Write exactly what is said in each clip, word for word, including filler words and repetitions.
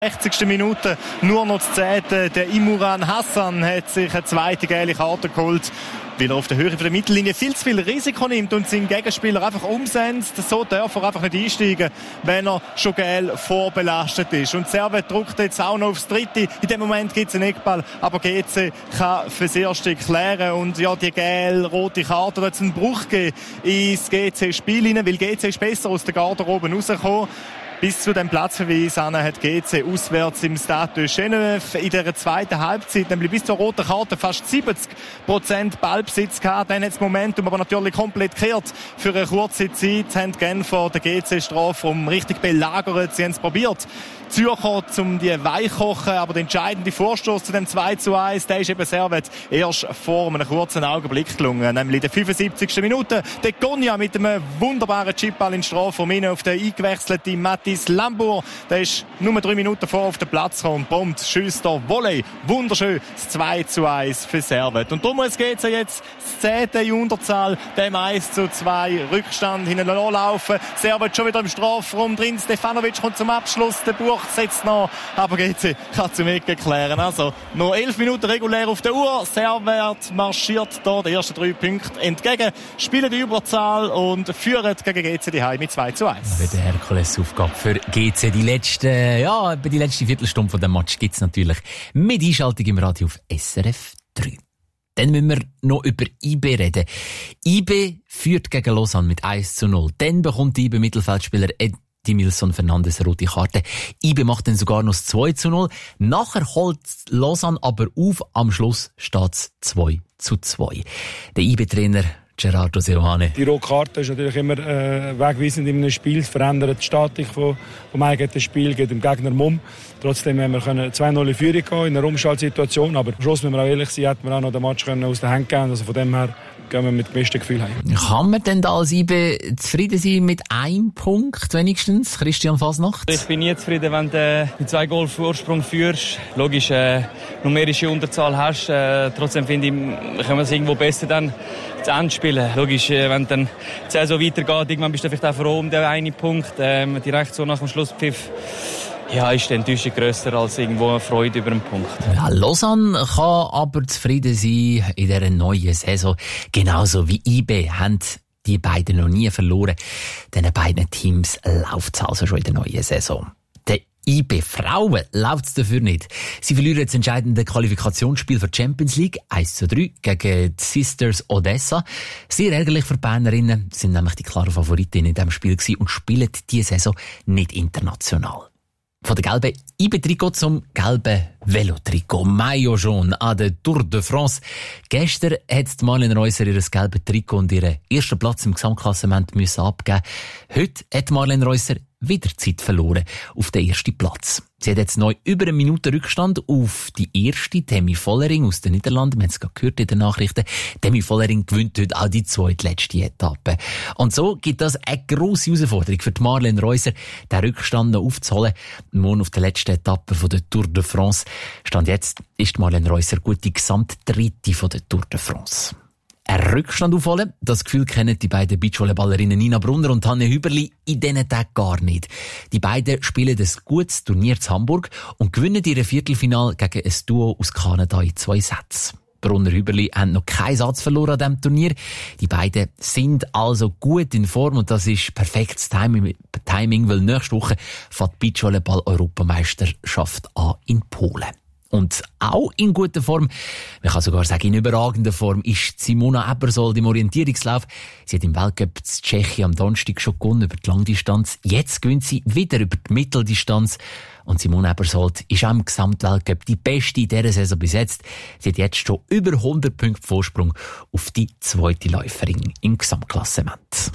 sechzigste Minute, nur noch das zehnte. Der Imran Hassan hat sich eine zweite gelbe Karte geholt, weil er auf der Höhe der Mittellinie viel zu viel Risiko nimmt und seinen Gegenspieler einfach umsetzt. So darf er einfach nicht einsteigen, wenn er schon gelb vorbelastet ist. Und Servette drückt jetzt auch noch aufs dritte. In dem Moment gibt es einen Eckball, aber G C kann fürs Erste klären. Und ja, die gelb-rote Karte hat einen Bruch gegeben ins G C-Spiel hinein, weil G C ist besser aus der Garderobe rausgekommen. Bis zu dem Platzverweis an hat G C auswärts im Stade de Genève in der zweiten Halbzeit, nämlich bis zur roten Karte, fast siebzig Prozent Ballbesitz gehabt. Dann hat das Momentum aber natürlich komplett gekehrt. Für eine kurze Zeit haben die Genfer den G C-Strafraum richtig belagert. Sie haben es probiert, Zürcher zum die weichkochen, aber der entscheidende Vorstoß zu dem zwei zu eins, der ist eben Servette erst vor einem kurzen Augenblick gelungen, nämlich in der fünfundsiebzigsten Minute. Der Gonja mit einem wunderbaren Chipball in den Strafraum rein auf den eingewechselten Mathis Lambour. Der ist nur drei Minuten vor auf den Platz gekommen. Bombt, schießt der Volley. Wunderschön. Das zwei zu eins für Servette. Und darum muss G C jetzt das zehnte in Unterzahl, dem eins zu zwei Rückstand hineinlaufen. Servette schon wieder im Strafraum drin. Stefanovic kommt zum Abschluss. Der Buch setzt noch, aber G C kann zum Ecken klären. Also noch elf Minuten regulär auf der Uhr. Servette marschiert da die ersten drei Punkte entgegen, spielen die Überzahl und führen gegen G C die Heim mit zwei zu eins. Eine Herkulesaufgabe für G C. Die letzte, ja, die letzte Viertelstunde von dem Match gibt es natürlich mit Einschaltung im Radio auf S R F drei. Dann müssen wir noch über I B reden. I B führt gegen Lausanne mit eins zu null. Dann bekommt die I B-Mittelfeldspieler Edimilson Fernandes eine rote Karte. I B macht dann sogar noch das zwei zu null. Nachher holt Lausanne aber auf. Am Schluss steht es zwei zu zwei. Der I B-Trainer Gerardo Seoane. Die rote Karte ist natürlich immer äh, wegweisend in einem Spiel. Es verändert die Statik vom, vom eigenen Spiel, geht dem Gegner um. Trotzdem haben wir zwei null in Führung gehen in einer Umschaltsituation. Aber am Schluss, wenn wir auch ehrlich sind, hätten wir auch noch den Match aus der Hand geben. Also von dem her gehen wir mit gemischten Gefühlen heim. Kann man denn da als I B zufrieden sein mit einem Punkt wenigstens? Christian Fasnacht? Ich bin nie zufrieden, wenn du mit zwei Goal Vorsprung führst. Logisch, äh, numerische Unterzahl hast. Äh, trotzdem finde ich, können wir es irgendwo besser dann zu Ende spielen. Logisch, äh, wenn dann die Saison weitergeht, irgendwann bist du vielleicht auch froh um den einen Punkt. Ähm, direkt so nach dem Schlusspfiff. Ja, ist die Enttäuschung grösser als irgendwo eine Freude über einen Punkt. Ja, Lausanne kann aber zufrieden sein in dieser neuen Saison. Genauso wie I B haben die beiden noch nie verloren. Diesen beiden Teams läuft es also schon in der neuen Saison. Der I B Frauen läuft es dafür nicht. Sie verlieren das entscheidende Qualifikationsspiel für die Champions League eins zu drei gegen die Sisters Odessa. Sehr ärgerlich für die Bernerinnen, sind nämlich die klaren Favoritinnen in diesem Spiel gewesen und spielen diese Saison nicht international. Von der gelben I B-Trikot zum gelben Velotrikot. Maillot jaune an der Tour de France. Gestern hat Marlene Reusser ihr gelbes Trikot und ihren ersten Platz im Gesamtklassement müssen abgeben. Heute hat Marlene Reusser wieder Zeit verloren auf den ersten Platz. Sie hat jetzt neu über eine Minute Rückstand auf die erste, Demi Vollering aus den Niederlanden. Wir haben es gerade gehört in den Nachrichten. Demi Vollering gewinnt heute auch die zweitletzte Etappe. Und so gibt das eine grosse Herausforderung für die Marlene Reusser, den Rückstand noch aufzuholen. Morgen auf der letzten Etappe von der Tour de France. Stand jetzt ist Marlene Reusser gut die Gesamtdritte von der Tour de France. Ein Rückstand aufholen, das Gefühl kennen die beiden Beachvolleyballerinnen Nina Brunner und Hanne Hüberli in diesen Tagen gar nicht. Die beiden spielen ein gutes Turnier zu Hamburg und gewinnen ihr Viertelfinale gegen ein Duo aus Kanada in zwei Sätzen. Brunner Hüberli haben noch keinen Satz verloren an diesem Turnier. Die beiden sind also gut in Form und das ist perfektes Timing, Timing weil nächste Woche fängt die Beachvolleyball-Europameisterschaft an in Polen. Und auch in guter Form, man kann sogar sagen in überragender Form, ist Simona Ebersold im Orientierungslauf. Sie hat im Weltcup in Tschechien am Donnerstag schon gewonnen über die Langdistanz. Jetzt gewinnt sie wieder über die Mitteldistanz. Und Simona Ebersold ist auch im Gesamtweltcup die beste in dieser Saison bis jetzt. Sie hat jetzt schon über hundert Punkte Vorsprung auf die zweite Läuferin im Gesamtklassement.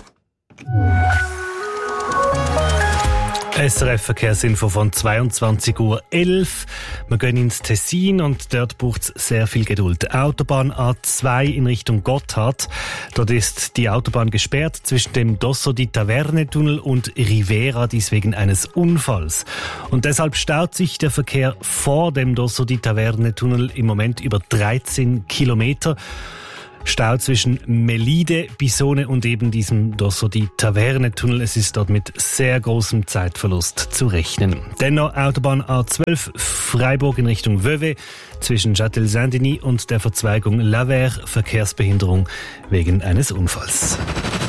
S R F-Verkehrsinfo von zweiundzwanzig Uhr elf. Wir gehen ins Tessin und dort braucht es sehr viel Geduld. Autobahn A zwei in Richtung Gotthard. Dort ist die Autobahn gesperrt zwischen dem Dosso di Taverne-Tunnel und Rivera, dies wegen eines Unfalls. Und deshalb staut sich der Verkehr vor dem Dosso di Taverne-Tunnel im Moment über dreizehn Kilometer. Stau zwischen Melide, Bisone und eben diesem Dossodi Taverne-Tunnel. Es ist dort mit sehr großem Zeitverlust zu rechnen. Dennoch Autobahn A zwölf Freiburg in Richtung Vevey zwischen Châtel-Saint-Denis und der Verzweigung Laver, Verkehrsbehinderung wegen eines Unfalls.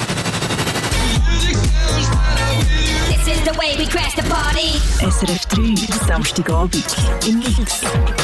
S R F drei, Samstagabend im Mix.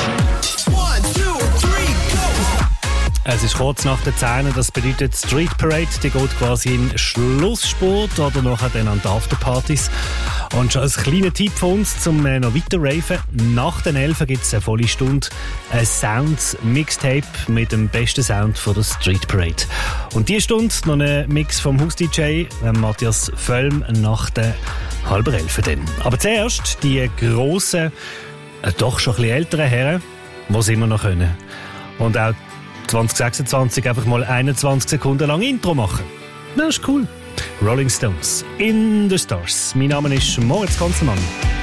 Es ist kurz nach der zehn, das bedeutet Street Parade, die geht quasi in Schlusssport oder nachher dann an die Afterpartys. Und schon als kleiner Tipp von uns, zum äh, noch weiter raven, nach den elf gibt es eine volle Stunde ein Sounds-Mixtape mit dem besten Sound von der Street Parade. Und diese Stunde noch ein Mix vom Haus-D J äh, Matthias Völm nach der halben elf dann. Aber zuerst die grossen, äh, doch schon ein bisschen älteren Herren, die es immer noch können. Und auch zwanzig sechsundzwanzig einfach mal einundzwanzig Sekunden lang Intro machen. Das ist cool. Rolling Stones, In the Stars. Mein Name ist Moritz Konzelmann.